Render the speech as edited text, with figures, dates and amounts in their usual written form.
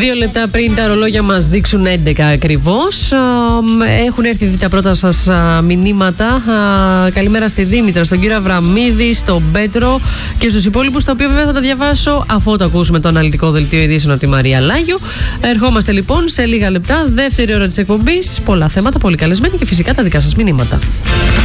2 λεπτά πριν τα ρολόγια μας δείξουν 11 ακριβώς. Έχουν έρθει τα πρώτα σας μηνύματα. Καλημέρα στη Δήμητρα, στον κύριο Αβραμίδη, στον Πέτρο και στους υπόλοιπους, τα οποία βέβαια θα τα διαβάσω αφού το ακούσουμε το αναλυτικό δελτίο ειδήσεων από τη Μαρία Λάγιου. Ερχόμαστε λοιπόν σε λίγα λεπτά, δεύτερη ώρα της εκπομπής. Πολλά θέματα, πολύ καλεσμένοι και φυσικά τα δικά σας μηνύματα.